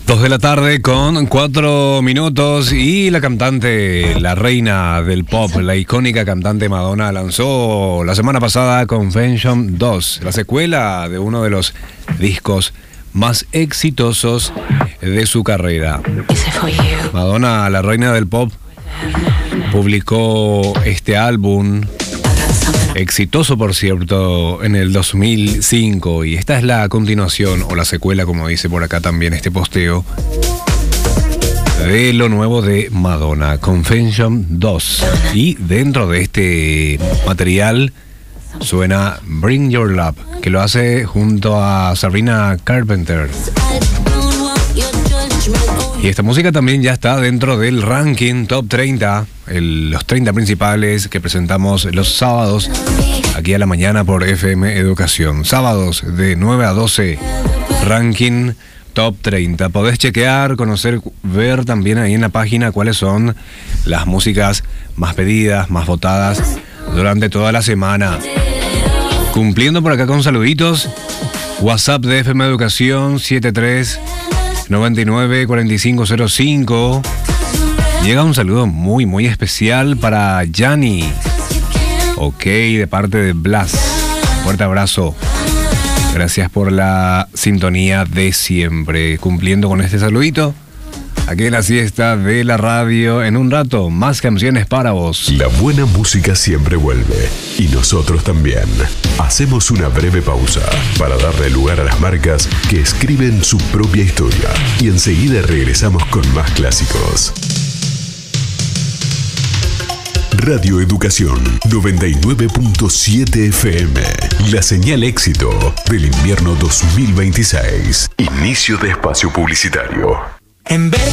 2 de la tarde con 4 minutos y la cantante, la reina del pop, la icónica cantante Madonna lanzó la semana pasada Confession 2, la secuela de uno de los discos más exitosos de su carrera. Madonna, la reina del pop, publicó este álbum, exitoso por cierto, en el 2005, y esta es la continuación o la secuela, como dice por acá también este posteo, de lo nuevo de Madonna, Confession 2. Y dentro de este material suena Bring Your Love, que lo hace junto a Sabrina Carpenter. Y esta música también ya está dentro del ranking Top 30, los 30 principales que presentamos los sábados aquí a la mañana por FM Educación. Sábados de 9 a 12, ranking Top 30. Podés chequear, conocer, ver también ahí en la página cuáles son las músicas más pedidas, más votadas durante toda la semana. Cumpliendo por acá con saluditos, WhatsApp de FM Educación 73994505. Llega un saludo muy especial para Yanni. Ok, de parte de Blas. Fuerte abrazo. Gracias por la sintonía de siempre. Cumpliendo con este saludito, aquí en la siesta de la radio. En un rato, más canciones para vos. La buena música siempre vuelve. Y nosotros también. Hacemos una breve pausa para darle lugar a las marcas que escriben su propia historia. Y enseguida regresamos con más clásicos. Radio Educación 99.7 FM. La señal éxito del invierno 2026. Inicio de espacio publicitario.